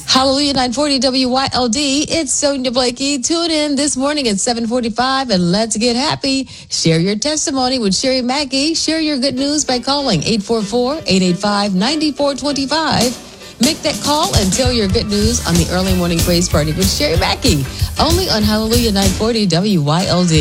Hallelujah 940 WYLD. It's Sonia Blakey. Tune in this morning at 7:45 and let's get happy. Share your testimony with Sherry Mackey. Share your good news by calling 844-885-9425. Make that call and tell your good news on the Early Morning Praise Party with Sherry Mackey. Only on Hallelujah 940 WYLD.